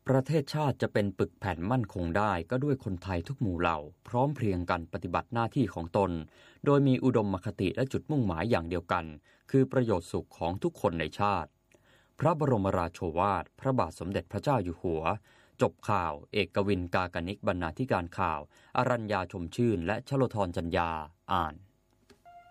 ประเทศชาติจะเป็นปึกแผ่นมั่นคงได้ก็ด้วยคนไทยทุกหมู่เหล่าพร้อมเพรียงกันปฏิบัติหน้าที่ของตนโดยมีอุดมคติและจุดมุ่งหมายอย่างเดียวกันคือประโยชน์สุขของทุกคนในชาติพระบรมราโชวาทพระบาทสมเด็จพระเจ้าอยู่หัวจบข่าวเอกวิน กากนิกบรรณาธิการข่าวอรัญญาชมชื่นและชโลธรจัญญาอ่าน